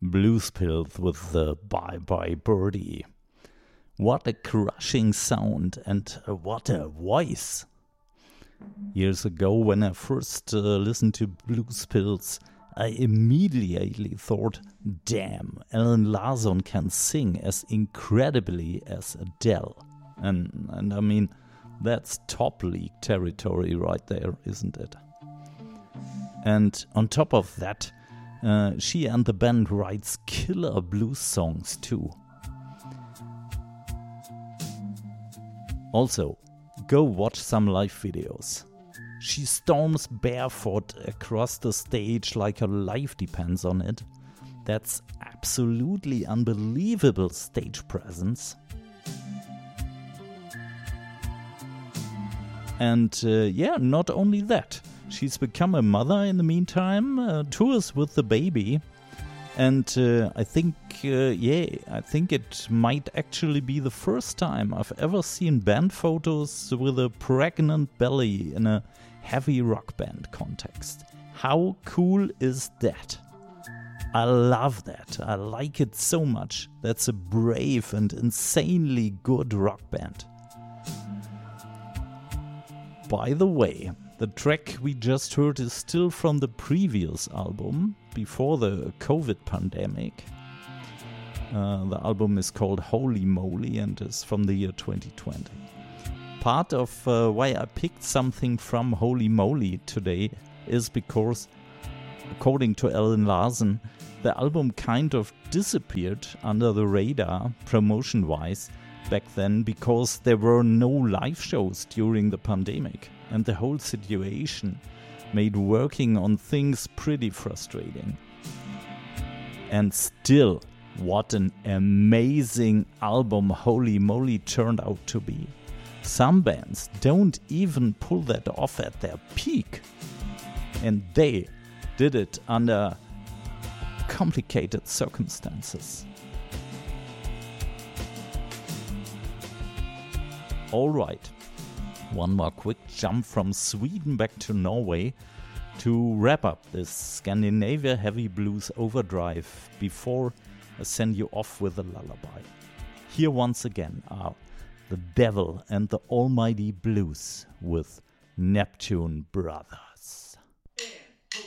Blues Pills with the Bye Bye Birdie. What a crushing sound and what a voice. Years ago, when I first listened to Blues Pills, I immediately thought, damn, Alan Larsson can sing as incredibly as Adele. And I mean, that's top league territory right there, isn't it? And on top of that, she and the band writes killer blues songs too. Also, go watch some live videos. She storms barefoot across the stage like her life depends on it. That's absolutely unbelievable stage presence. And not only that. She's become a mother in the meantime, tours with the baby. And I think it might actually be the first time I've ever seen band photos with a pregnant belly in a heavy rock band context. How cool is that? I love that. I like it so much. That's a brave and insanely good rock band. By the way, the track we just heard is still from the previous album, before the COVID pandemic. The album is called Holy Moly and is from the year 2020. Part of why I picked something from Holy Moly today is because, according to Alan Larsson, the album kind of disappeared under the radar, promotion-wise, back then because there were no live shows during the pandemic. And the whole situation made working on things pretty frustrating. And still, what an amazing album Holy Moly turned out to be. Some bands don't even pull that off at their peak. And they did it under complicated circumstances. Alright. One more quick jump from Sweden back to Norway to wrap up this Scandinavia Heavy Blues overdrive before I send you off with a lullaby. Here once again are The Devil and the Almighty Blues with Neptune Brother.